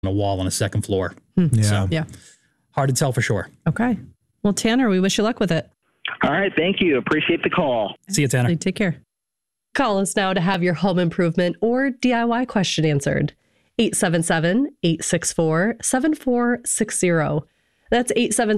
a wall on a second floor. Yeah. So Yeah. hard to tell for sure. Okay. Well, Tanner, we wish you luck with it. All right. Thank you. Appreciate the call. See you, Tanner. Take care. Call us now to have your home improvement or DIY question answered. 877-864-7460. That's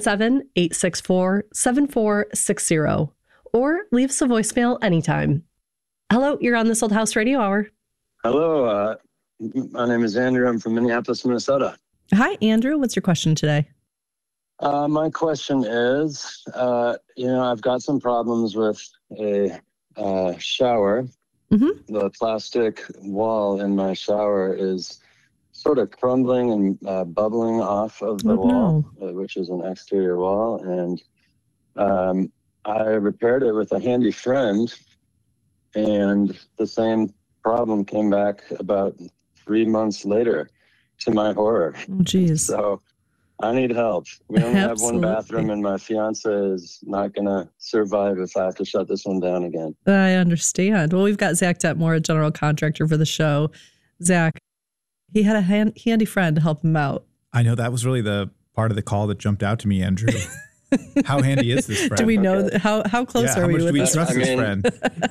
877-864-7460. Or leave us a voicemail anytime. Hello, you're on This Old House Radio Hour. Hello, my name is Andrew. I'm from Minneapolis, Minnesota. Hi, Andrew. What's your question today? My question is, I've got some problems with a shower. Mm-hmm. The plastic wall in my shower is sort of crumbling and bubbling off of the wall, which is an exterior wall. And I repaired it with a handy friend, and the same problem came back about 3 months later, to my horror. Oh, geez. So I need help. We only have one bathroom, and my fiance is not going to survive if I have to shut this one down again. I understand. Well, we've got Zach Detmore, a general contractor for the show. Zach, he had a handy friend to help him out. I know that was really the part of the call that jumped out to me, Andrew. How handy is this friend? Do we know how close are we with this? Trust this friend?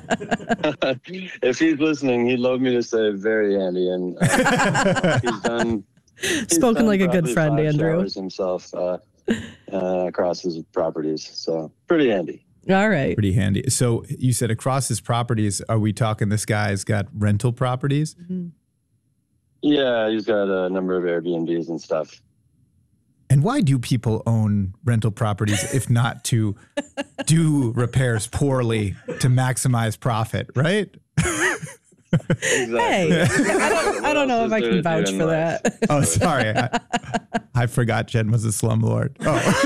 If he's listening, he'd love me to say very handy, and he's spoken like a good probably friend, 5 Andrew. showers himself across his properties, so pretty handy. All right, pretty handy. So you said across his properties. Are we talking this guy's got rental properties? Mm-hmm. Yeah, he's got a number of Airbnbs and stuff. And why do people own rental properties if not to do repairs poorly to maximize profit, right? Exactly. Hey, I don't know if I can vouch for that. Oh, sorry. I forgot Jen was a slumlord.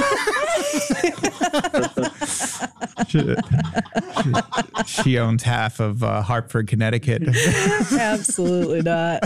She owns half of Hartford, Connecticut. Absolutely not.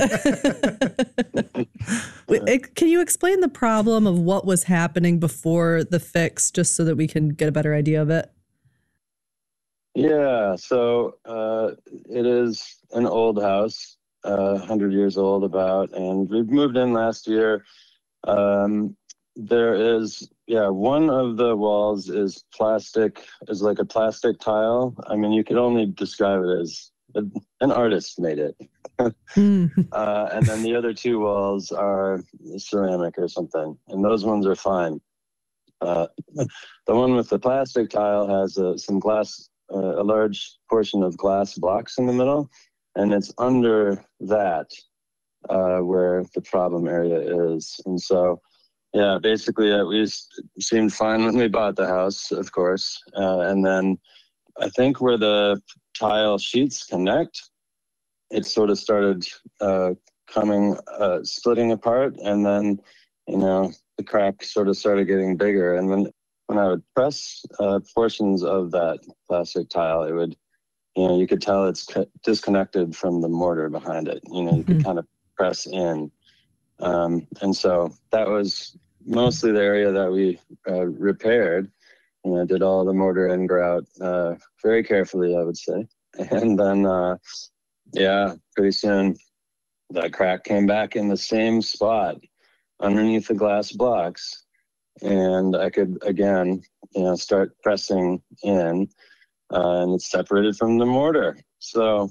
Can you explain the problem of what was happening before the fix, just so that we can get a better idea of it? Yeah, so it is an old house, 100 years old about, and we moved in last year. There is, one of the walls is like a plastic tile. I mean, you could only describe it as an artist made it. And then the other 2 walls are ceramic or something, and those ones are fine. The one with the plastic tile has some glass, a large portion of glass blocks in the middle, and it's under that where the problem area is. And so, basically we seemed fine when we bought the house, of course. And then I think where the tile sheets connect, it sort of started splitting apart, and then, the crack sort of started getting bigger. And when I would press portions of that plastic tile, it would, you could tell it's disconnected from the mortar behind it. You could kind of press in. And so that was mostly the area that we repaired. And I did all the mortar and grout very carefully, I would say. And then, pretty soon that crack came back in the same spot underneath the glass blocks. And I could, again, start pressing in, and it's separated from the mortar. So,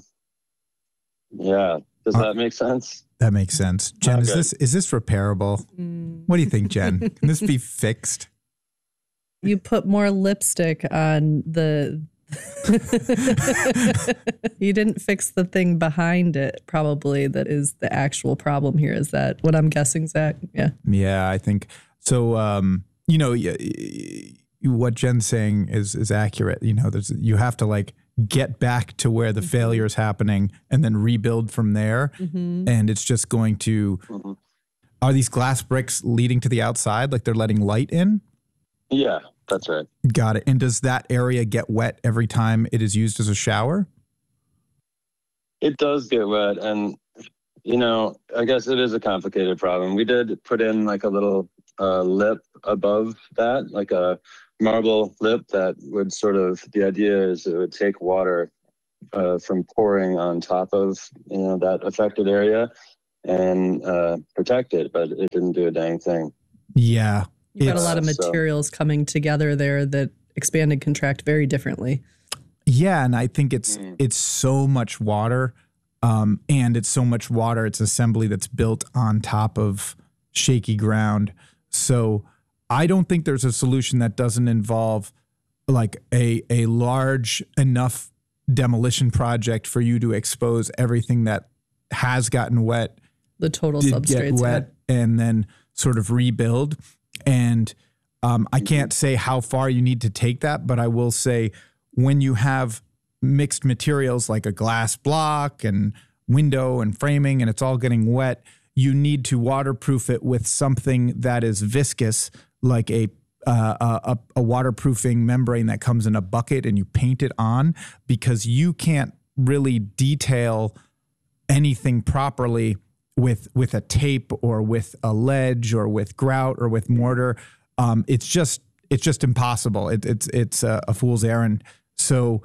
does that make sense? That makes sense. Jen, is this repairable? What do you think, Jen? Can this be fixed? You put more lipstick on the... You didn't fix the thing behind it, probably, that is the actual problem here. Is that what I'm guessing, Zach? Yeah. Yeah, I think so. What Jen's saying is accurate. You have to get back to where the failure is happening and then rebuild from there. Mm-hmm. And it's just going to, are these glass bricks leading to the outside? Like they're letting light in? Yeah, that's right. Got it. And does that area get wet every time it is used as a shower? It does get wet. And, I guess it is a complicated problem. We did put in a little lip above that, like a marble lip that would the idea is it would take water from pouring on top of, that affected area. and protect it, but it didn't do a dang thing. Yeah. You've got a lot of So- materials coming together there that expand and contract very differently. Yeah, and I think it's so much water, and it's so much water. It's assembly that's built on top of shaky ground. So I don't think there's a solution that doesn't involve like a large enough demolition project for you to expose everything that has gotten wet, The total did get substrates. wet, and then sort of rebuild. And I can't say how far you need to take that, but I will say when you have mixed materials like a glass block and window and framing and it's all getting wet, you need to waterproof it with something that is viscous, like a waterproofing membrane that comes in a bucket, and you paint it on, because you can't really detail anything properly with a tape or with a ledge or with grout or with mortar. It's just impossible. It's a fool's errand. So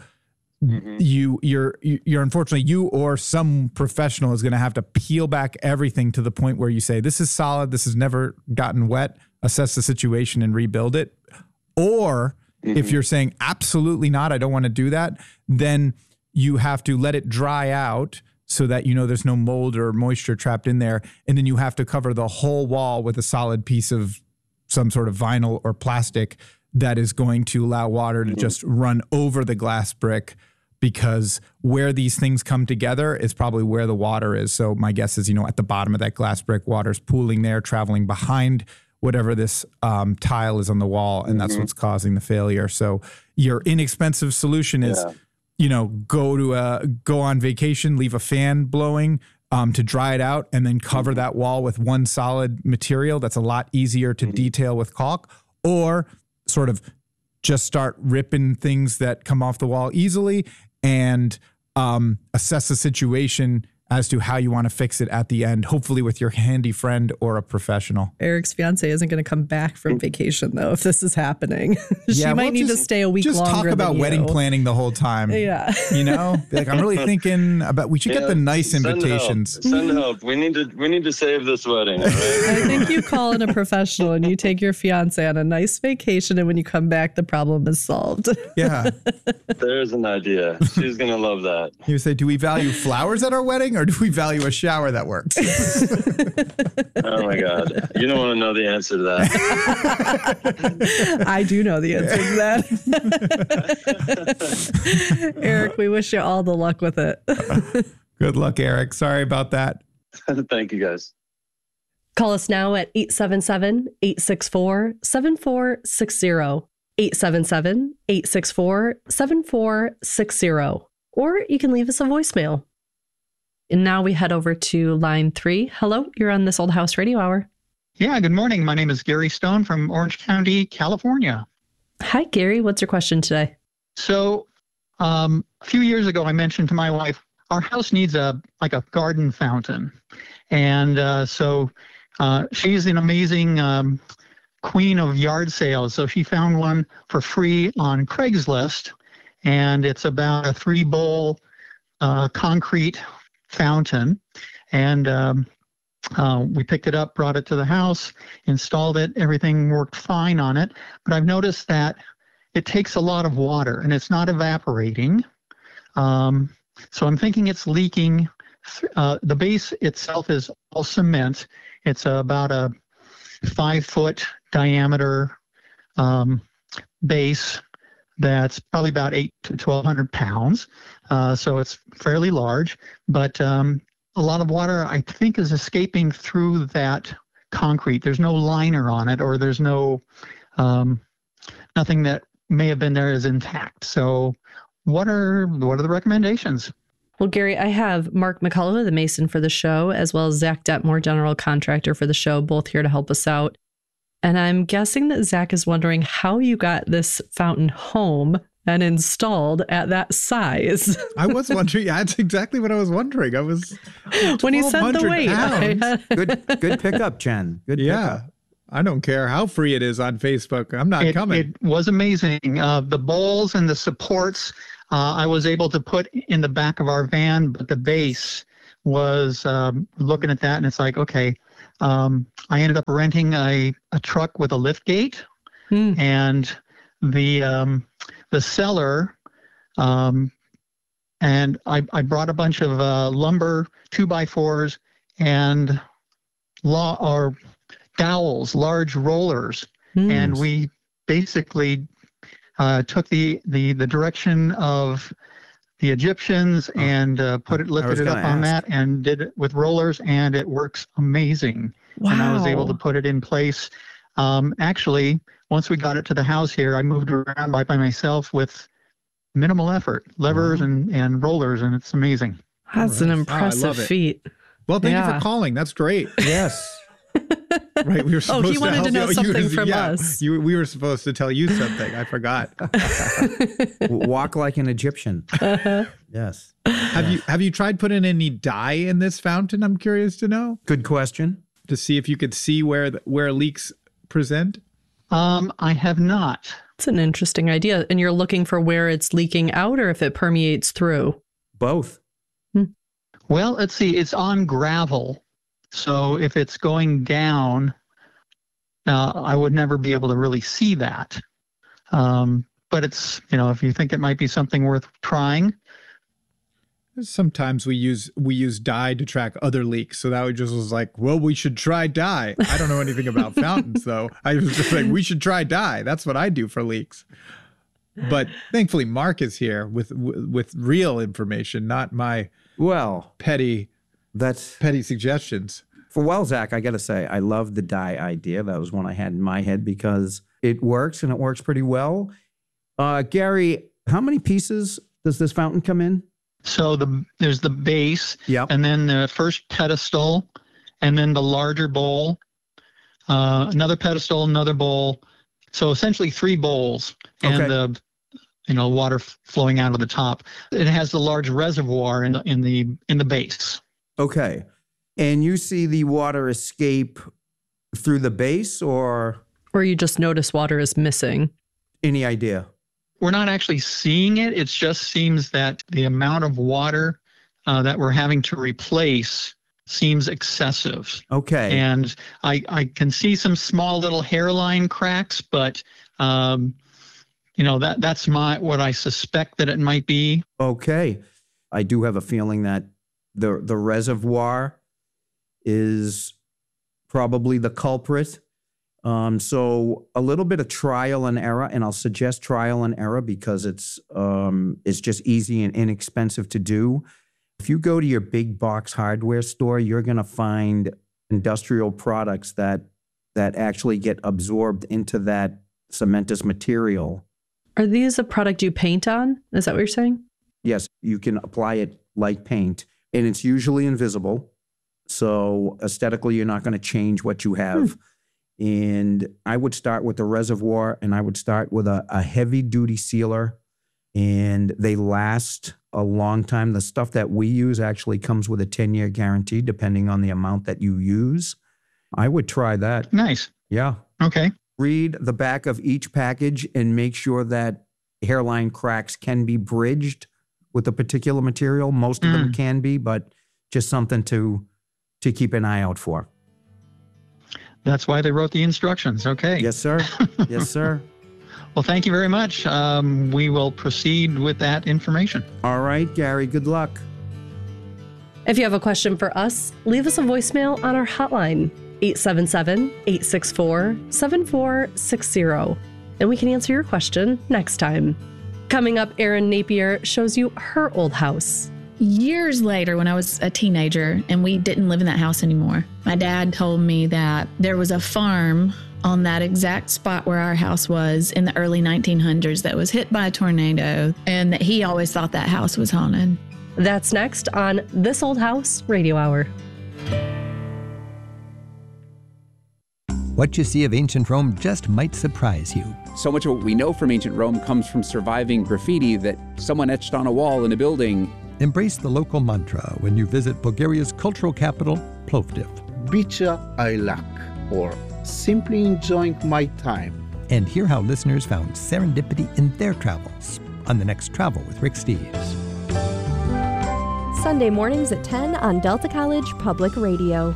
you're unfortunately, you or some professional is going to have to peel back everything to the point where you say, this is solid, this has never gotten wet, assess the situation and rebuild it. Or if you're saying absolutely not, I don't want to do that, then you have to let it dry out so that, you know, there's no mold or moisture trapped in there. And then you have to cover the whole wall with a solid piece of some sort of vinyl or plastic that is going to allow water to just run over the glass brick, because where these things come together is probably where the water is. So my guess is, you know, at the bottom of that glass brick, water's pooling there, traveling behind whatever this tile is on the wall, and that's what's causing the failure. So your inexpensive solution is, you know, go on vacation, leave a fan blowing to dry it out, and then cover that wall with one solid material. That's a lot easier to detail with caulk. Or sort of just start ripping things that come off the wall easily and assess the situation as to how you want to fix it at the end, hopefully with your handy friend or a professional. Eric's fiance isn't going to come back from vacation, though, if this is happening. She Yeah, might well, need to just- stay a week Just longer talk about than wedding you. planning the whole time. Yeah. You know, Be like, I'm really thinking about, we should get the nice invitations. Send help. We need to save this wedding. All right? I think you call in a professional and you take your fiance on a nice vacation, and when you come back, the problem is solved. Yeah. There's an idea. She's gonna love that. You say, do we value flowers at our wedding, or do we value a shower that works? Oh my God, you don't want to know the answer to that. I do know the answer to that. Eric, we wish you all the luck with it. Good luck, Eric. Sorry about that. Thank you, guys. Call us now at 877-864-7460, 877-864-7460, or you can leave us a voicemail. And now we head over to line 3. Hello, you're on This Old House Radio Hour. Yeah, good morning. My name is Gary Stone from Orange County, California. Hi, Gary. What's your question today? So a few years ago, I mentioned to my wife, our house needs a garden fountain. And so she's an amazing queen of yard sales. So she found one for free on Craigslist, and it's about a 3-bowl concrete fountain. And we picked it up, brought it to the house, installed it. Everything worked fine on it. But I've noticed that it takes a lot of water and it's not evaporating. So I'm thinking it's leaking. The base itself is all cement. It's about a 5-foot diameter base that's probably about 800 to 1,200 pounds. So it's fairly large, but a lot of water, I think, is escaping through that concrete. There's no liner on it, or there's no nothing that may have been there is intact. So what are the recommendations? Well, Gary, I have Mark McCullough, the mason for the show, as well as Zach Detmore, general contractor for the show, both here to help us out. And I'm guessing that Zach is wondering how you got this fountain home and installed at that size. I was wondering. Yeah, that's exactly what I was wondering. I was When you said the 1,200 weight. pounds. Good pickup, Jen. Good Yeah. pickup. I don't care how free it is on Facebook. I'm not coming. It was amazing. The bowls and the supports I was able to put in the back of our van, but the base was looking at that, and it's like, okay, I ended up renting a truck with a lift gate, and the seller, and I brought a bunch of lumber 2x4s and dowels, large rollers, and we basically took the direction of the Egyptians and lifted it up on that and did it with rollers, and it works amazing. Wow. And I was able to put it in place. Actually, once we got it to the house here, I moved around by myself with minimal effort, levers and rollers, and it's amazing. That's an Wow, I impressive love it. feat. Well, thank you for calling. That's great. Yes. Right, we were supposed he wanted to know help you. something from us. We were supposed to tell you something. I forgot. Walk like an Egyptian. Yes. Have you tried putting any dye in this fountain? I'm curious to know. Good question. To see if you could see where leaks present. I have not. It's an interesting idea. And you're looking for where it's leaking out or if it permeates through? Both. Well, let's see. It's on gravel. So if it's going down, I would never be able to really see that. But it's, if you think it might be something worth trying. Sometimes we use dye to track other leaks. So that just was like, well, we should try dye. I don't know anything about fountains, though. I was just like, we should try dye. That's what I do for leaks. But thankfully, Mark is here with real information, not my petty suggestions. For Zach, I got to say, I love the dye idea. That was one I had in my head because it works and it works pretty well. Gary, how many pieces does this fountain come in? So there's the base, Yep. and then the first pedestal, and then the larger bowl, another pedestal, another bowl. So essentially 3 bowls, and the water flowing out of the top. It has the large reservoir in the base. Okay. And you see the water escape through the base, or you just notice water is missing? Any idea? We're not actually seeing it. It just seems that the amount of water that we're having to replace seems excessive. Okay. And I can see some small little hairline cracks, but that's what I suspect that it might be. Okay. I do have a feeling that the reservoir is probably the culprit. So a little bit of trial and error, and I'll suggest trial and error because it's just easy and inexpensive to do. If you go to your big box hardware store, you're going to find industrial products that actually get absorbed into that cementous material. Are these a product you paint on? Is that what you're saying? Yes, you can apply it like paint, and it's usually invisible. So aesthetically, you're not going to change what you have. And I would start with the reservoir, and I would start with a heavy-duty sealer, and they last a long time. The stuff that we use actually comes with a 10-year guarantee, depending on the amount that you use. I would try that. Nice. Yeah. Okay. Read the back of each package and make sure that hairline cracks can be bridged with a particular material. Most of them can be, but just something to keep an eye out for. That's why they wrote the instructions. Okay. Yes, sir. Yes, sir. Well, thank you very much. We will proceed with that information. All right, Gary, good luck. If you have a question for us, leave us a voicemail on our hotline, 877-864-7460, and we can answer your question next time. Coming up, Erin Napier shows you her old house. Years later, when I was a teenager and we didn't live in that house anymore, my dad told me that there was a farm on that exact spot where our house was in the early 1900s that was hit by a tornado, and that he always thought that house was haunted. That's next on This Old House Radio Hour. What you see of ancient Rome just might surprise you. So much of what we know from ancient Rome comes from surviving graffiti that someone etched on a wall in a building. Embrace the local mantra when you visit Bulgaria's cultural capital, Plovdiv. Bicha I lack, or simply enjoying my time. And hear how listeners found serendipity in their travels on the next Travel with Rick Steves. Sunday mornings at 10 on Delta College Public Radio.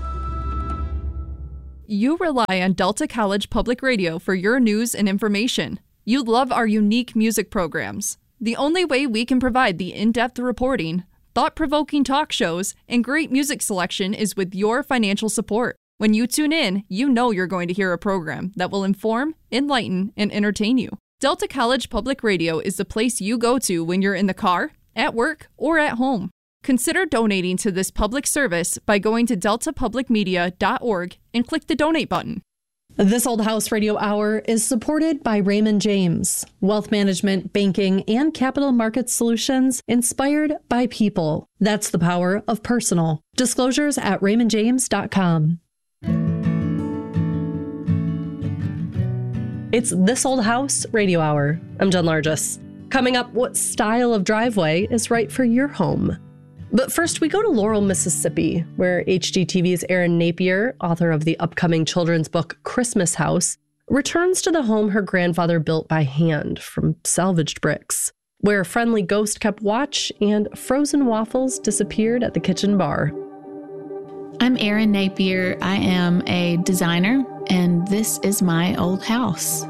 You rely on Delta College Public Radio for your news and information. You love our unique music programs. The only way we can provide the in-depth reporting, thought-provoking talk shows, and great music selection is with your financial support. When you tune in, you know you're going to hear a program that will inform, enlighten, and entertain you. Delta College Public Radio is the place you go to when you're in the car, at work, or at home. Consider donating to this public service by going to deltapublicmedia.org and click the donate button. This Old House Radio Hour is supported by Raymond James, wealth management, banking, and capital markets solutions inspired by people. That's the power of personal. Disclosures at raymondjames.com. It's This Old House Radio Hour. I'm Jen Largis. Coming up, what style of driveway is right for your home? But first, we go to Laurel, Mississippi, where HGTV's Erin Napier, author of the upcoming children's book Christmas House, returns to the home her grandfather built by hand from salvaged bricks, where a friendly ghost kept watch and frozen waffles disappeared at the kitchen bar. I'm Erin Napier. I am a designer, and this is my old house.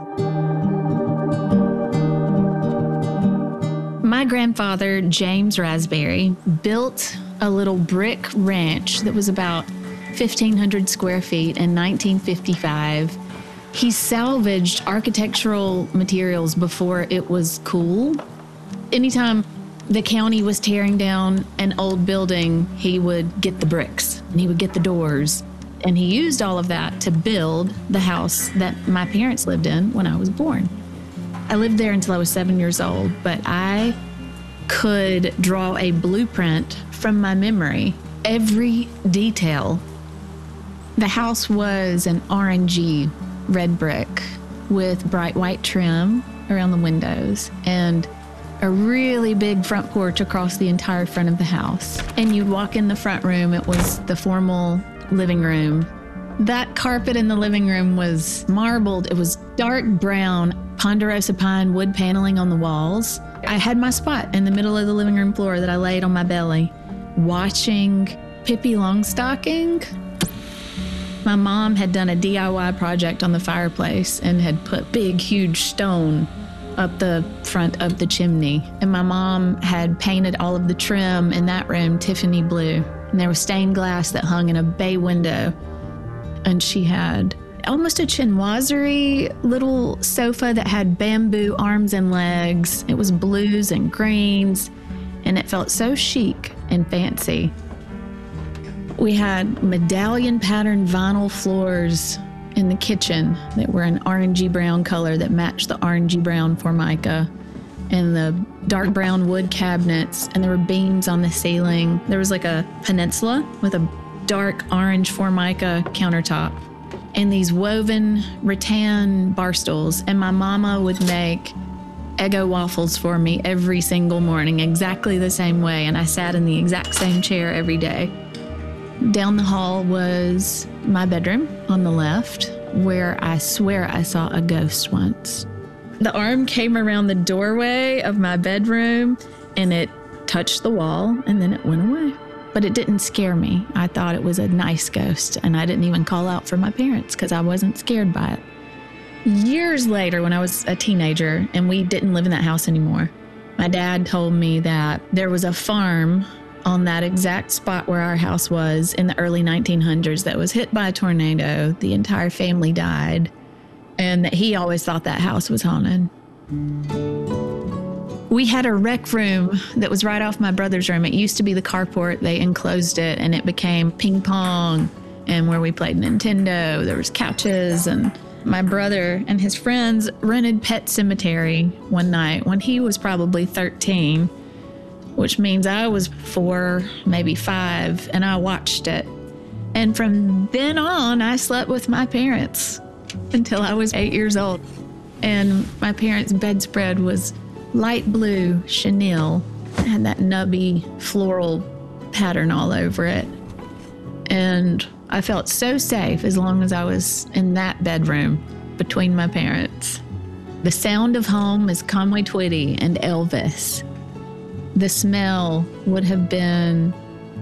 My grandfather, James Raspberry, built a little brick ranch that was about 1,500 square feet in 1955. He salvaged architectural materials before it was cool. Anytime the county was tearing down an old building, he would get the bricks and he would get the doors. And he used all of that to build the house that my parents lived in when I was born. I lived there until I was 7 years old, but I could draw a blueprint from my memory, every detail. The house was an orangey red brick with bright white trim around the windows and a really big front porch across the entire front of the house. And you'd walk in the front room, it was the formal living room. That carpet in the living room was marbled. It was dark brown, ponderosa pine wood paneling on the walls. I had my spot in the middle of the living room floor that I laid on my belly, watching Pippi Longstocking. My mom had done a DIY project on the fireplace and had put big, huge stone up the front of the chimney. And my mom had painted all of the trim in that room Tiffany blue. And there was stained glass that hung in a bay window. And she had almost a chinoiserie little sofa that had bamboo arms and legs. It was blues and greens, and it felt so chic and fancy. We had medallion patterned vinyl floors in the kitchen that were an orangey brown color that matched the orangey brown Formica, and the dark brown wood cabinets, and there were beams on the ceiling. There was like a peninsula with a dark orange Formica countertop and these woven rattan bar stools. And my mama would make Eggo waffles for me every single morning, exactly the same way. And I sat in the exact same chair every day. Down the hall was my bedroom on the left, where I swear I saw a ghost once. The arm came around the doorway of my bedroom and it touched the wall and then it went away. But it didn't scare me. I thought it was a nice ghost, and I didn't even call out for my parents because I wasn't scared by it. Years later, when I was a teenager and we didn't live in that house anymore, my dad told me that there was a farm on that exact spot where our house was in the early 1900s that was hit by a tornado. The entire family died, and that he always thought that house was haunted. We had a rec room that was right off my brother's room. It used to be the carport. They enclosed it, and it became ping pong and where we played Nintendo. There was couches, and my brother and his friends rented Pet Cemetery one night when he was probably 13, which means I was 4, maybe 5, and I watched it. And from then on, I slept with my parents until I was 8 years old. And my parents' bedspread was light blue chenille. It had that nubby floral pattern all over it. And I felt so safe as long as I was in that bedroom between my parents. The sound of home is Conway Twitty and Elvis. The smell would have been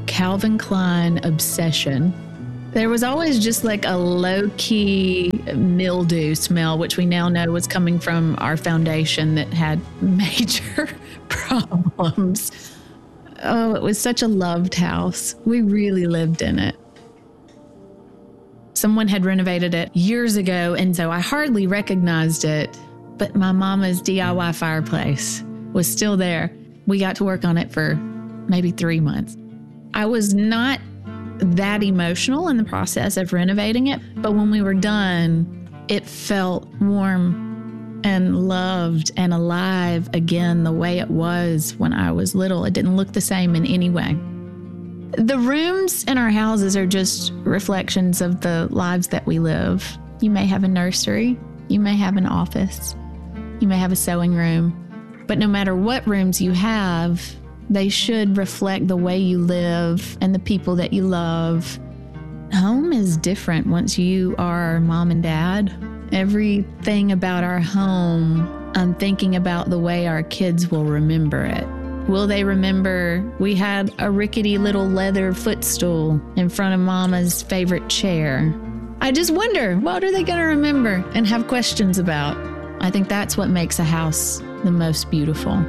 Calvin Klein obsession. There was always just like a low-key mildew smell, which we now know was coming from our foundation that had major problems. Oh, it was such a loved house. We really lived in it. Someone had renovated it years ago, and so I hardly recognized it, but my mama's DIY fireplace was still there. We got to work on it for maybe 3 months. I was not that emotional in the process of renovating it, but when we were done, it felt warm and loved and alive again the way it was when I was little. It didn't look the same in any way. The rooms in our houses are just reflections of the lives that we live. You may have a nursery, you may have an office, you may have a sewing room, but no matter what rooms you have, they should reflect the way you live and the people that you love. Home is different once you are mom and dad. Everything about our home, I'm thinking about the way our kids will remember it. Will they remember we had a rickety little leather footstool in front of mama's favorite chair? I just wonder, what are they going to remember and have questions about? I think that's what makes a house the most beautiful.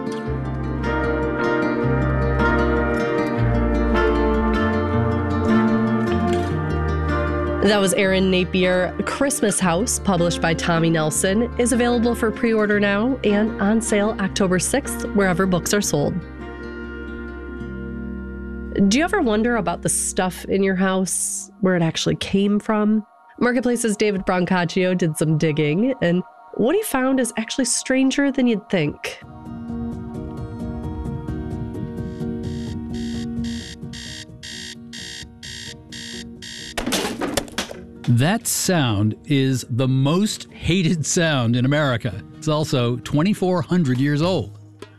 That was Erin Napier. Christmas House, published by Tommy Nelson, is available for pre-order now and on sale October 6th, wherever books are sold. Do you ever wonder about the stuff in your house, where it actually came from? Marketplace's David Brancaccio did some digging, and what he found is actually stranger than you'd think. That sound is the most hated sound in America. It's also 2,400 years old.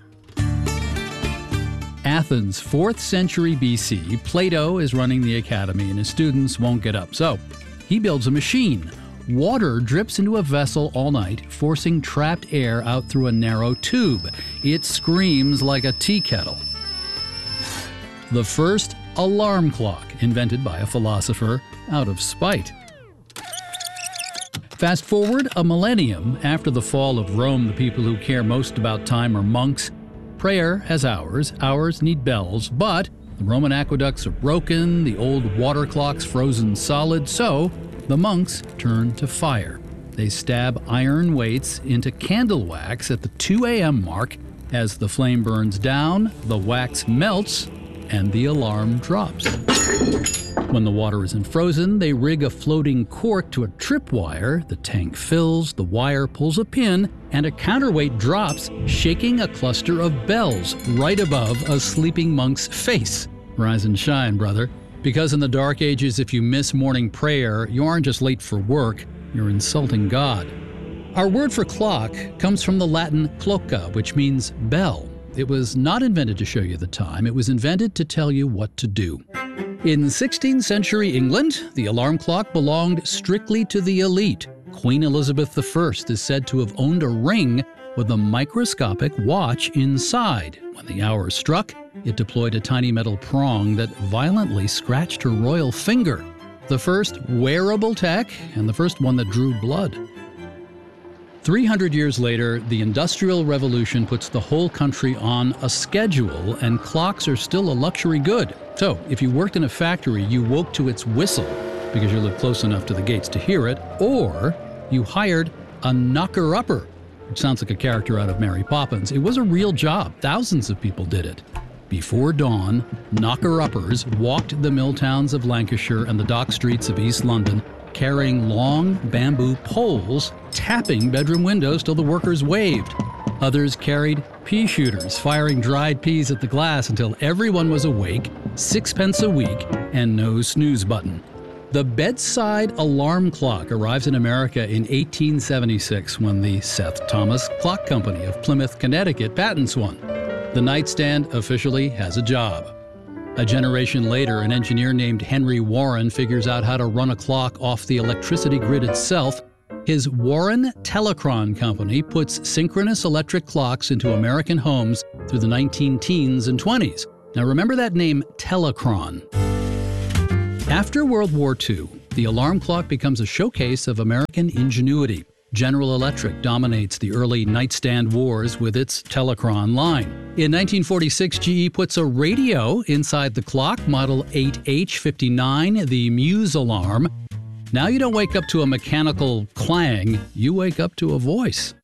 Athens, 4th century BC, Plato is running the academy and his students won't get up. So he builds a machine. Water drips into a vessel all night, forcing trapped air out through a narrow tube. It screams like a tea kettle. The first alarm clock, invented by a philosopher out of spite. Fast forward a millennium after the fall of Rome, the people who care most about time are monks. Prayer has hours, hours need bells, but the Roman aqueducts are broken, the old water clocks frozen solid, so the monks turn to fire. They stab iron weights into candle wax at the 2 a.m. mark. As the flame burns down, the wax melts and the alarm drops. When the water isn't frozen, they rig a floating cork to a tripwire. The tank fills, the wire pulls a pin, and a counterweight drops, shaking a cluster of bells right above a sleeping monk's face. Rise and shine, brother. Because in the Dark Ages, if you miss morning prayer, you aren't just late for work, you're insulting God. Our word for clock comes from the Latin cloca, which means bell. It was not invented to show you the time, it was invented to tell you what to do. In 16th century England, the alarm clock belonged strictly to the elite. Queen Elizabeth I is said to have owned a ring with a microscopic watch inside. When the hour struck, it deployed a tiny metal prong that violently scratched her royal finger. The first wearable tech, and the first one that drew blood. 300 years later, the Industrial Revolution puts the whole country on a schedule, and clocks are still a luxury good. So, if you worked in a factory, you woke to its whistle because you lived close enough to the gates to hear it, or you hired a knocker-upper, which sounds like a character out of Mary Poppins. It was a real job. Thousands of people did it. Before dawn, knocker-uppers walked the mill towns of Lancashire and the dock streets of East London, carrying long bamboo poles, tapping bedroom windows till the workers waved. Others carried pea shooters, firing dried peas at the glass until everyone was awake, 6 pence a week, and no snooze button. The bedside alarm clock arrives in America in 1876 when the Seth Thomas Clock Company of Plymouth, Connecticut patents one. The nightstand officially has a job. A generation later, an engineer named Henry Warren figures out how to run a clock off the electricity grid itself. His Warren Telecron Company puts synchronous electric clocks into American homes through the 19 teens and 20s. Now remember that name, Telechron. After World War II, the alarm clock becomes a showcase of American ingenuity. General Electric dominates the early nightstand wars with its Telechron line. In 1946, GE puts a radio inside the clock, model 8H59, the Muse alarm. Now you don't wake up to a mechanical clang, you wake up to a voice.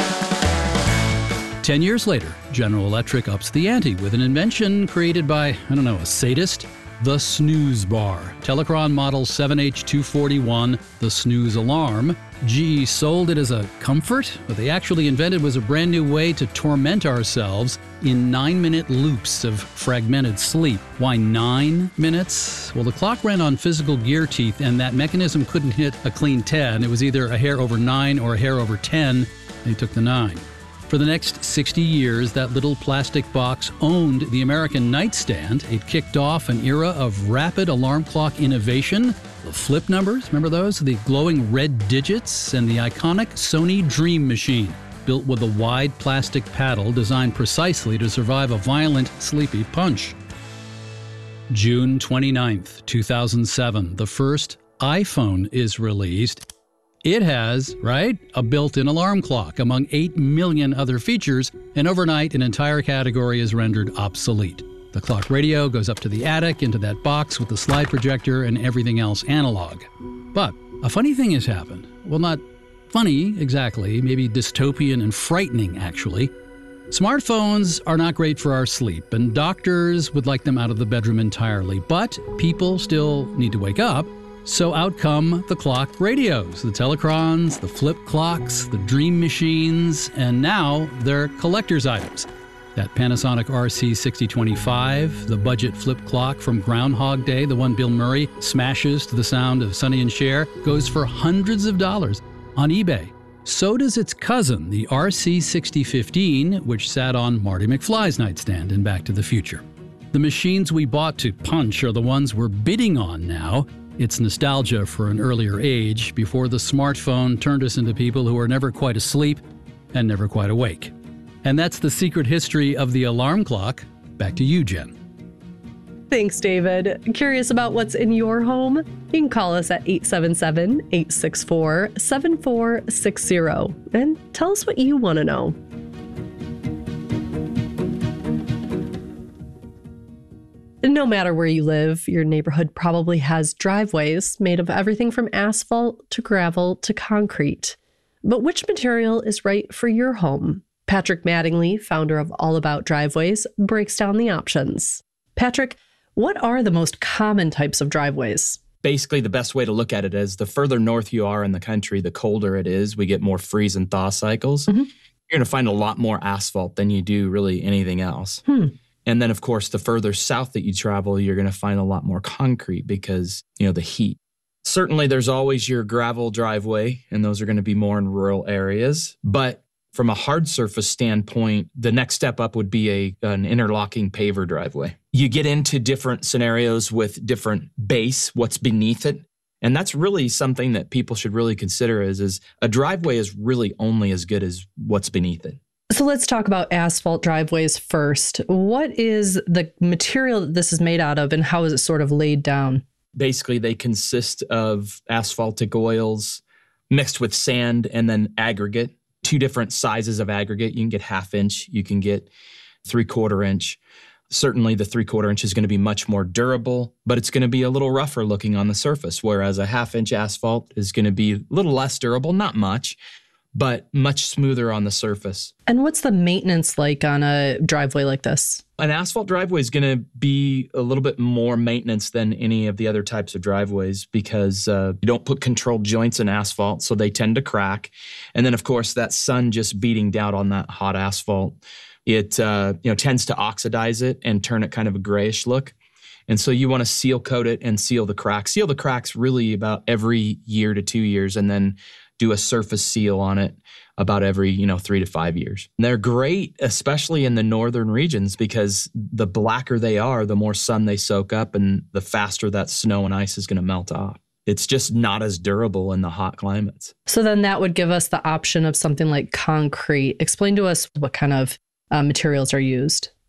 10 years later, General Electric ups the ante with an invention created by, a sadist? The snooze bar. Telechron model 7H241, the snooze alarm. GE sold it as a comfort. What they actually invented was a brand new way to torment ourselves in 9-minute loops of fragmented sleep. Why 9 minutes? Well, the clock ran on physical gear teeth, and that mechanism couldn't hit a clean 10. It was either a hair over 9 or a hair over 10. They took the 9. For the next 60 years, that little plastic box owned the American nightstand. It kicked off an era of rapid alarm clock innovation. The flip numbers, remember those? The glowing red digits, and the iconic Sony Dream Machine, built with a wide plastic paddle designed precisely to survive a violent, sleepy punch. June 29th, 2007, the first iPhone is released. It has, a built-in alarm clock among 8 million other features, and overnight an entire category is rendered obsolete. The clock radio goes up to the attic into that box with the slide projector and everything else analog. But a funny thing has happened. Well, not funny exactly, maybe dystopian and frightening actually. Smartphones are not great for our sleep, and doctors would like them out of the bedroom entirely, but people still need to wake up. So out come the clock radios, the Telechrons, the flip clocks, the Dream Machines, and now they're collector's items. That Panasonic RC6025, the budget flip clock from Groundhog Day, the one Bill Murray smashes to the sound of Sonny and Cher, goes for hundreds of dollars on eBay. So does its cousin, the RC6015, which sat on Marty McFly's nightstand in Back to the Future. The machines we bought to punch are the ones we're bidding on now. It's nostalgia for an earlier age, before the smartphone turned us into people who are never quite asleep and never quite awake. And that's the secret history of the alarm clock. Back to you, Jen. Thanks, David. Curious about what's in your home? You can call us at 877-864-7460 and tell us what you want to know. No matter where you live, your neighborhood probably has driveways made of everything from asphalt to gravel to concrete. But which material is right for your home? Patrick Mattingly, founder of All About Driveways, breaks down the options. Patrick, what are the most common types of driveways? Basically, the best way to look at it is the further north you are in the country, the colder it is. We get more freeze and thaw cycles. Mm-hmm. You're going to find a lot more asphalt than you do really anything else. And then, of course, the further south that you travel, you're going to find a lot more concrete because, the heat. Certainly, there's always your gravel driveway, and those are going to be more in rural areas. But from a hard surface standpoint, the next step up would be an interlocking paver driveway. You get into different scenarios with different base, what's beneath it. And that's really something that people should really consider is a driveway is really only as good as what's beneath it. So let's talk about asphalt driveways first. What is the material that this is made out of, and how is it sort of laid down? Basically, they consist of asphaltic oils mixed with sand and then aggregate. 2 different sizes of aggregate. You can get 1/2 inch, you can get 3/4 inch. Certainly the 3/4 inch is going to be much more durable, but it's going to be a little rougher looking on the surface, whereas a 1/2 inch asphalt is going to be a little less durable, not much, but much smoother on the surface. And what's the maintenance like on a driveway like this? An asphalt driveway is going to be a little bit more maintenance than any of the other types of driveways because you don't put controlled joints in asphalt, so they tend to crack. And then, of course, that sun just beating down on that hot asphalt, it tends to oxidize it and turn it kind of a grayish look. And so you want to seal coat it and seal the cracks. Seal the cracks really about every year to 2 years, and then do a surface seal on it about every 3 to 5 years. And they're great, especially in the northern regions, because the blacker they are, the more sun they soak up and the faster that snow and ice is going to melt off. It's just not as durable in the hot climates. So then that would give us the option of something like concrete. Explain to us what kind of materials are used.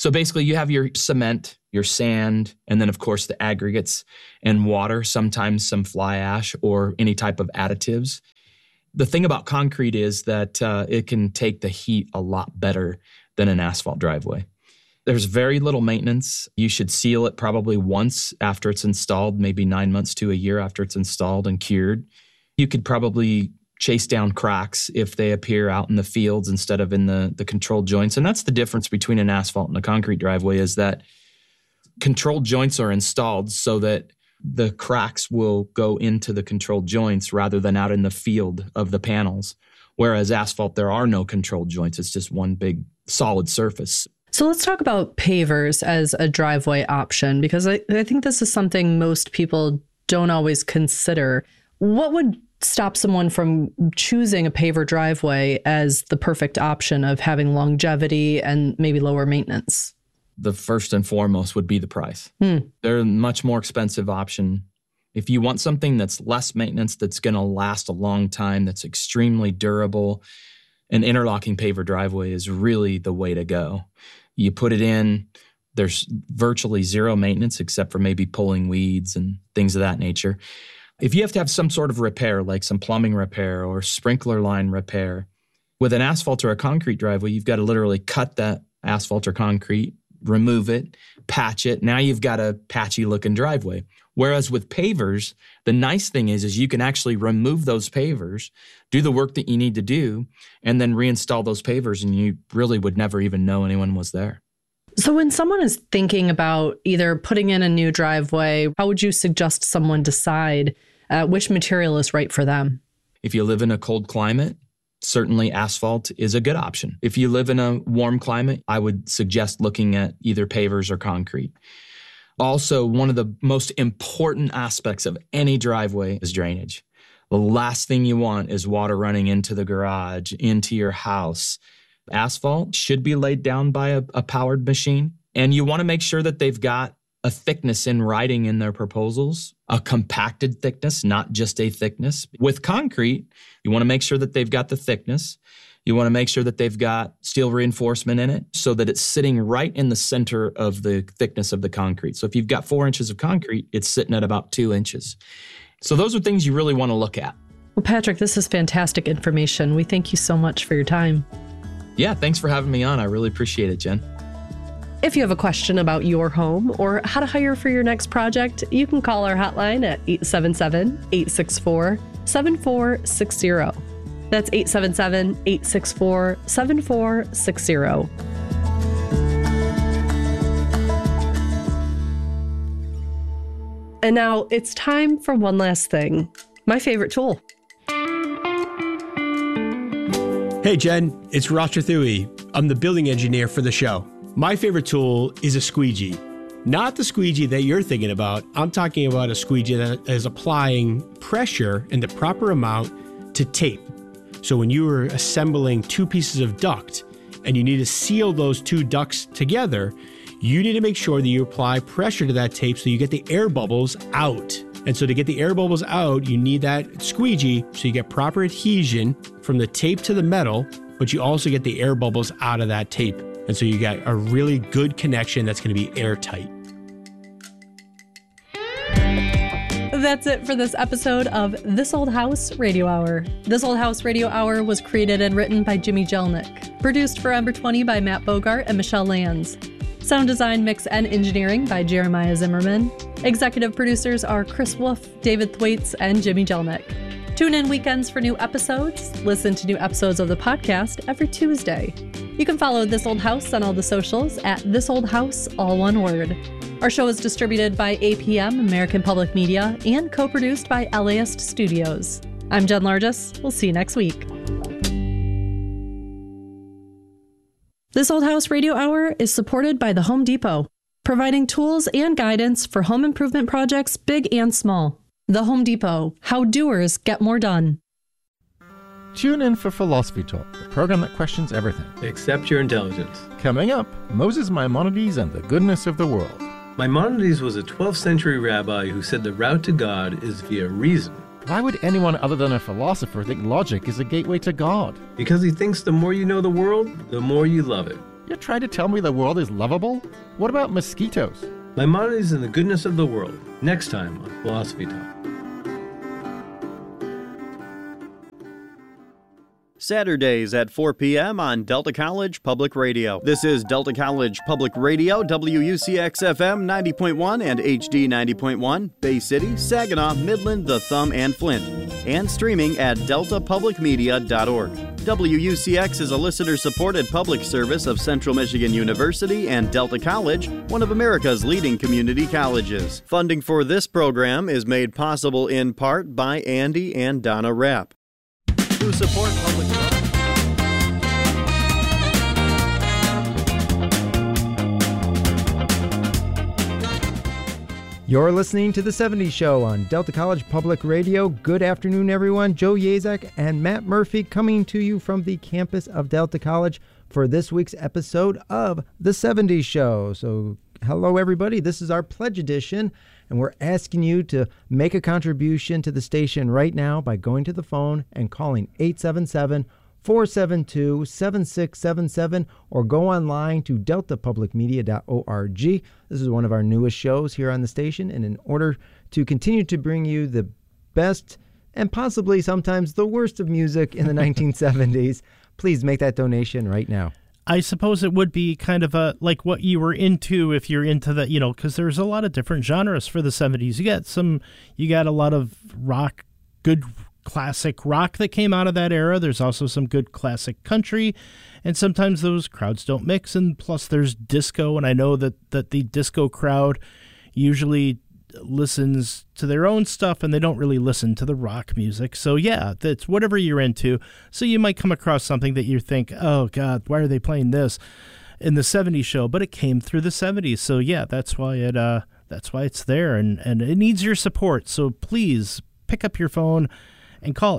So basically you have your cement, your sand, and then of course the aggregates and water, sometimes some fly ash or any type of additives. The thing about concrete is that it can take the heat a lot better than an asphalt driveway. There's very little maintenance. You should seal it probably once after it's installed, maybe 9 months to a year after it's installed and cured. You could probably chase down cracks if they appear out in the fields instead of in the controlled joints. And that's the difference between an asphalt and a concrete driveway, is that controlled joints are installed so that the cracks will go into the controlled joints rather than out in the field of the panels. Whereas asphalt, there are no controlled joints. It's just one big solid surface. So let's talk about pavers as a driveway option, because I think this is something most people don't always consider. What would stop someone from choosing a paver driveway as the perfect option of having longevity and maybe lower maintenance? The first and foremost would be the price. They're a much more expensive option. If you want something that's less maintenance, that's going to last a long time, that's extremely durable, an interlocking paver driveway is really the way to go. You put it in, there's virtually zero maintenance except for maybe pulling weeds and things of that nature. If you have to have some sort of repair, like some plumbing repair or sprinkler line repair, with an asphalt or a concrete driveway, you've got to literally cut that asphalt or concrete, remove it, patch it. Now you've got a patchy looking driveway. Whereas with pavers, the nice thing is you can actually remove those pavers, do the work that you need to do, and then reinstall those pavers, and you really would never even know anyone was there. So when someone is thinking about either putting in a new driveway, how would you suggest someone decide which material is right for them? If you live in a cold climate, certainly asphalt is a good option. If you live in a warm climate, I would suggest looking at either pavers or concrete. Also, one of the most important aspects of any driveway is drainage. The last thing you want is water running into the garage, into your house. Asphalt should be laid down by a powered machine, and you want to make sure that they've got a thickness in writing in their proposals, a compacted thickness, not just a thickness. With concrete, you want to make sure that they've got the thickness. You want to make sure that they've got steel reinforcement in it so that it's sitting right in the center of the thickness of the concrete. So if you've got 4 inches of concrete, it's sitting at about 2 inches. So those are things you really want to look at. Well, Patrick, this is fantastic information. We thank you so much for your time. Yeah, thanks for having me on. I really appreciate it, Jen. If you have a question about your home or how to hire for your next project, you can call our hotline at 877-864-7460. That's 877-864-7460. And now it's time for one last thing. My favorite tool. Hey, Jen, it's Ross Thui. I'm the building engineer for the show. My favorite tool is a squeegee. Not the squeegee that you're thinking about. I'm talking about a squeegee that is applying pressure in the proper amount to tape. So when you are assembling two pieces of duct and you need to seal those two ducts together, you need to make sure that you apply pressure to that tape so you get the air bubbles out. And so to get the air bubbles out, you need that squeegee so you get proper adhesion from the tape to the metal, but you also get the air bubbles out of that tape. And so you got a really good connection that's going to be airtight. That's it for this episode of This Old House Radio Hour. This Old House Radio Hour was created and written by Jimmy Jelnick. Produced for Ember 20 by Matt Bogart and Michelle Lands. Sound design, mix, and engineering by Jeremiah Zimmerman. Executive producers are Chris Wolf, David Thwaites, and Jimmy Jelnick. Tune in weekends for new episodes. Listen to new episodes of the podcast every Tuesday. You can follow This Old House on all the socials at This Old House, all one word. Our show is distributed by APM, American Public Media, and co-produced by LAist Studios. I'm Jen Largis. We'll see you next week. This Old House Radio Hour is supported by the Home Depot, providing tools and guidance for home improvement projects big and small. The Home Depot, how doers get more done. Tune in for Philosophy Talk, the program that questions everything except your intelligence. Coming up, Moses Maimonides and the goodness of the world. Maimonides was a 12th century rabbi who said the route to God is via reason. Why would anyone other than a philosopher think logic is a gateway to God? Because he thinks the more you know the world, the more you love it. You're trying to tell me the world is lovable? What about mosquitoes? Maimonides and the Goodness of the World, next time on Philosophy Talk. Saturdays at 4 p.m. on Delta College Public Radio. This is Delta College Public Radio, WUCX-FM 90.1 and HD 90.1, Bay City, Saginaw, Midland, The Thumb, and Flint. And streaming at deltapublicmedia.org. WUCX is a listener-supported public service of Central Michigan University and Delta College, one of America's leading community colleges. Funding for this program is made possible in part by Andy and Donna Rapp, who support public broadcasting. You're listening to The 70s Show on Delta College Public Radio. Good afternoon, everyone. Joe Yazek and Matt Murphy coming to you from the campus of Delta College for this week's episode of The 70s Show. So, hello, everybody. This is our pledge edition, and we're asking you to make a contribution to the station right now by going to the phone and calling 877-472-7677 or go online to deltapublicmedia.org. This is one of our newest shows here on the station, and in order to continue to bring you the best and possibly sometimes the worst of music in the 1970s, please make that donation right now. I suppose it would be kind of a like what you were into if you're into the, because there's a lot of different genres for the 70s. You got a lot of rock, good classic rock that came out of that era. There's also some good classic country, and sometimes those crowds don't mix. And plus there's disco, and I know that the disco crowd usually listens to their own stuff and they don't really listen to the rock music. So yeah, that's whatever you're into. So you might come across something that you think, oh God, why are they playing this in the 70s show? But it came through the 70s. So yeah, that's why it's there, and it needs your support. So please pick up your phone and call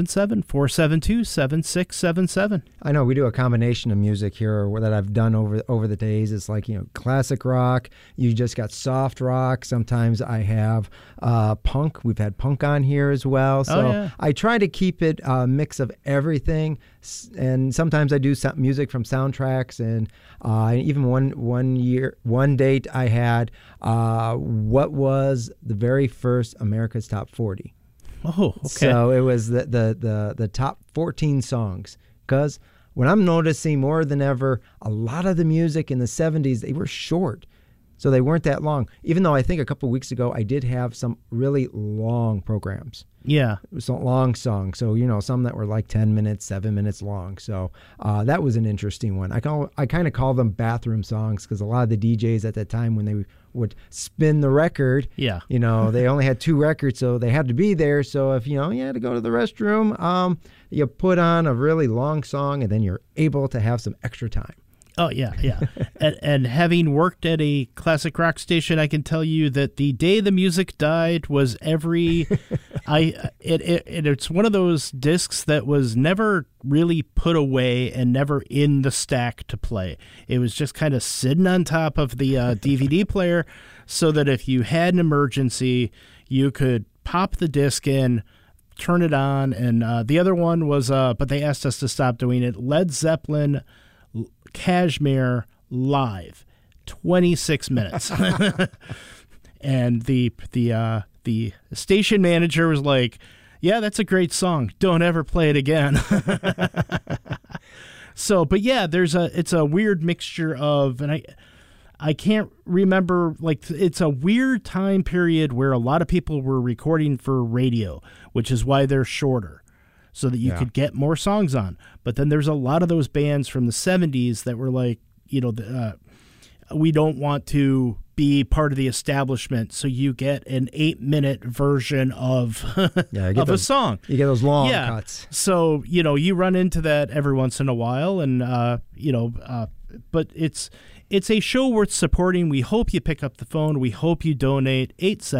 877-472-7677. I know we do a combination of music here that I've done over the days. It's like, classic rock. You just got soft rock. Sometimes I have punk. We've had punk on here as well. So I try to keep it a mix of everything. And sometimes I do some music from soundtracks. And even one date I had, what was the very first America's Top 40? Oh, okay. So it was the top 14 songs, because when I'm noticing more than ever, a lot of the music in the 70s, they were short. So they weren't that long. Even though I think a couple of weeks ago, I did have some really long programs. Yeah. It was some long songs. So, some that were like 10 minutes, 7 minutes long. So that was an interesting one. I kind of call them bathroom songs, because a lot of the DJs at that time, when they would spin the record, they only had 2 records, so they had to be there. So if, you had to go to the restroom, you put on a really long song, and then you're able to have some extra time. Oh, yeah. and having worked at a classic rock station, I can tell you that the day the music died was it's one of those discs that was never really put away and never in the stack to play. It was just kind of sitting on top of the DVD player, so that if you had an emergency, you could pop the disc in, turn it on. And the other one was, but they asked us to stop doing it, Led Zeppelin Kashmir live, 26 minutes. And the station manager was like, yeah, that's a great song, don't ever play it again. So, but yeah, it's a weird mixture of, and I can't remember, it's a weird time period where a lot of people were recording for radio, which is why they're shorter, so that you could get more songs on. But then there's a lot of those bands from the 70s that were like, we don't want to be part of the establishment, so you get an 8-minute version of a song. You get those long cuts. So, you run into that every once in a while, and, but it's a show worth supporting. We hope you pick up the phone. We hope you donate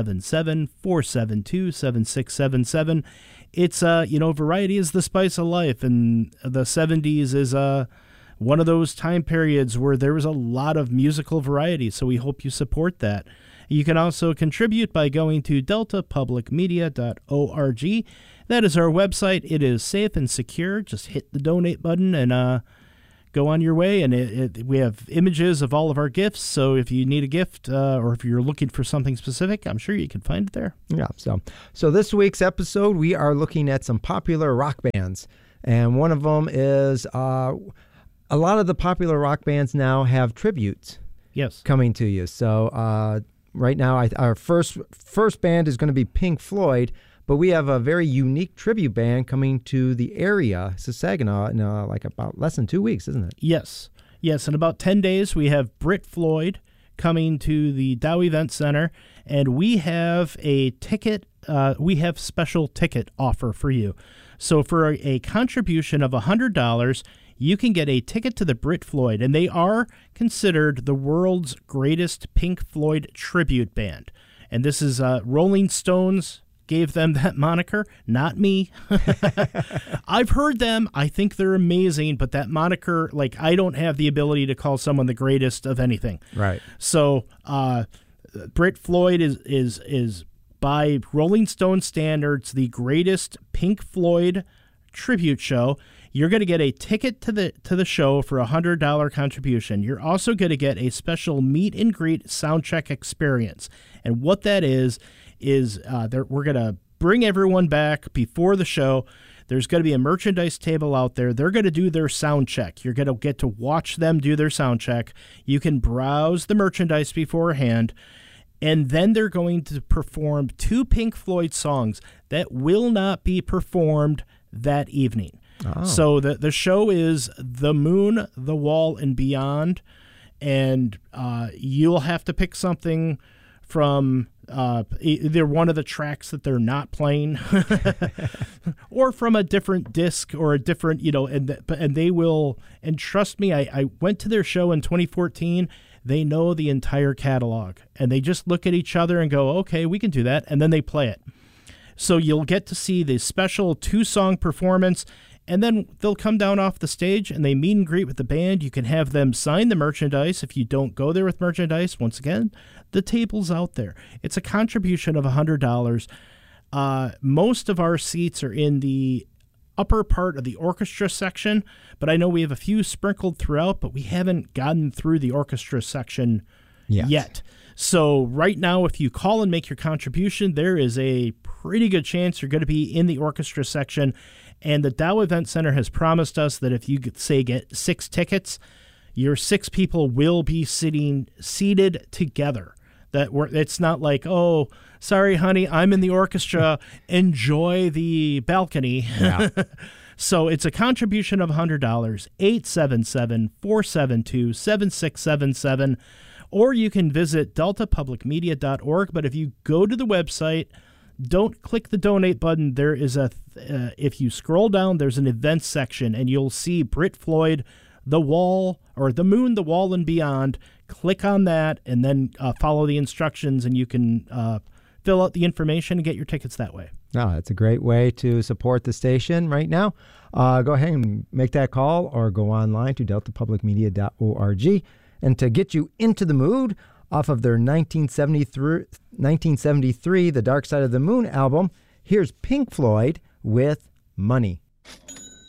877-472-7677. It's, variety is the spice of life, and the 70s is one of those time periods where there was a lot of musical variety, so we hope you support that. You can also contribute by going to deltapublicmedia.org. That is our website. It is safe and secure. Just hit the donate button and go on your way. And we have images of all of our gifts. So if you need a gift or if you're looking for something specific, I'm sure you can find it there. Yeah. So this week's episode, we are looking at some popular rock bands. And one of them is a lot of the popular rock bands now have tributes. Yes. Coming to you. So right now, our first band is going to be Pink Floyd, but we have a very unique tribute band coming to the area, Saginaw, in like about less than 2 weeks, isn't it? Yes. In about 10 days, we have Brit Floyd coming to the Dow Event Center, and we have a ticket. We have special ticket offer for you. So for a contribution of $100, you can get a ticket to the Brit Floyd, and they are considered the world's greatest Pink Floyd tribute band. And this is Rolling Stones gave them that moniker, not me. I've heard them. I think they're amazing, but that moniker, like, I don't have the ability to call someone the greatest of anything. Right. So Brit Floyd is by Rolling Stone standards the greatest Pink Floyd tribute show. You're going to get a ticket to the show for a $100 contribution. You're also going to get a special meet and greet sound check experience. And what that is we're going to bring everyone back before the show. There's going to be a merchandise table out there. They're going to do their sound check. You're going to get to watch them do their sound check. You can browse the merchandise beforehand. And then they're going to perform 2 Pink Floyd songs that will not be performed that evening. Oh. So the show is The Moon, The Wall, and Beyond, and you'll have to pick something from either one of the tracks that they're not playing, or from a different disc or a different, and they will. And trust me, I went to their show in 2014. They know the entire catalog, and they just look at each other and go, "Okay, we can do that," and then they play it. So you'll get to see the special 2-song performance. And then they'll come down off the stage and they meet and greet with the band. You can have them sign the merchandise. If you don't go there with merchandise, once again, the table's out there. It's a contribution of $100. Most of our seats are in the upper part of the orchestra section, but I know we have a few sprinkled throughout, but we haven't gotten through the orchestra section yet. So right now, if you call and make your contribution, there is a pretty good chance you're going to be in the orchestra section. And the Dow Event Center has promised us that if you, say, get 6 tickets, your 6 people will be seated together. It's not like, oh, sorry, honey, I'm in the orchestra. Enjoy the balcony. Yeah. So it's a contribution of $100, 877-472-7677. Or you can visit deltapublicmedia.org. But if you go to the website, don't click the donate button. There is if you scroll down, there's an events section, and you'll see Brit Floyd, The Wall, or The Moon, The Wall, and Beyond. Click on that, and then follow the instructions, and you can fill out the information and get your tickets that way. No, it's a great way to support the station right now. Go ahead and make that call, or go online to deltapublicmedia.org. And to get you into the mood, off of their 1973 The Dark Side of the Moon album, here's Pink Floyd with Money.